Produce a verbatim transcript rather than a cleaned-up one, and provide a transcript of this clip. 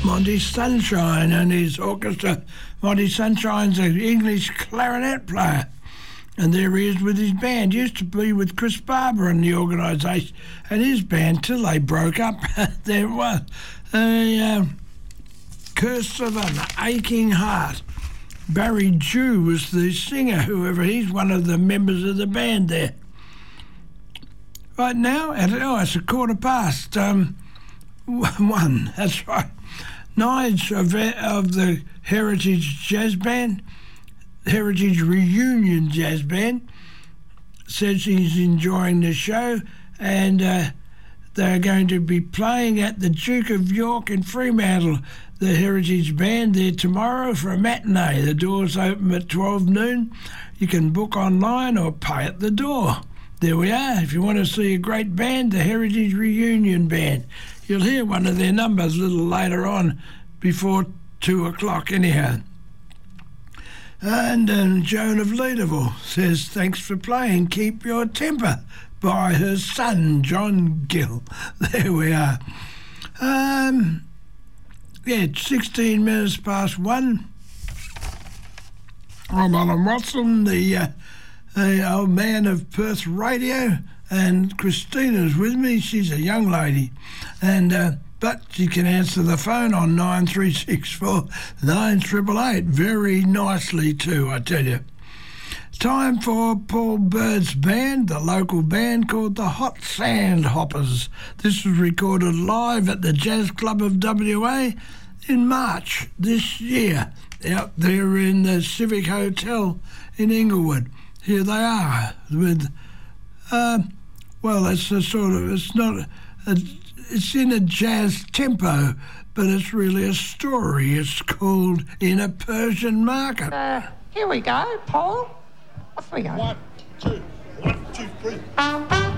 Monty Sunshine and his orchestra. Monty Sunshine's an English clarinet player. And there he is with his band. Used to be with Chris Barber in the organisation and his band till they broke up. There it was. A uh, Curse of an Aching Heart. Barry Jew was the singer, whoever. He's one of the members of the band there. Right now, at, oh, it's a quarter past um, one. That's right. Nige of, of the Heritage Jazz Band, Heritage Reunion Jazz Band, says he's enjoying the show, and uh, they're going to be playing at the Duke of York in Fremantle, the Heritage Band, there tomorrow for a matinee. The doors open at twelve noon. You can book online or pay at the door. There we are. If you want to see a great band, the Heritage Reunion Band. You'll hear one of their numbers a little later on, before two o'clock anyhow. And um, Joan of Leederville says, thanks for playing Keep Your Temper by her son, John Gill. There we are. Um, yeah, sixteen minutes past one. I'm Alan Watson, the, uh, the old man of Perth Radio, and Christina's with me. She's a young lady. And... Uh, But you can answer the phone on nine three six four nine eight eight eight very nicely too, I tell you. Time for Paul Bird's band, the local band called the Hot Sand Hoppers. This was recorded live at the Jazz Club of W A in March this year, out there in the Civic Hotel in Inglewood. Here they are with, uh, well, it's a sort of, it's not a, it's in a jazz tempo, but it's really a story. It's called In a Persian Market. Uh, here we go, Paul. Off we go. One, two, one, two, three.